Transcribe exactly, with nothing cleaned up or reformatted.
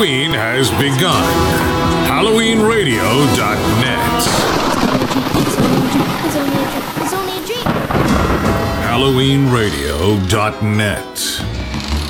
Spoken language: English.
Halloween has begun. Halloween Radio dot net. It's only a dream. It's only a dream. Halloween Radio dot net.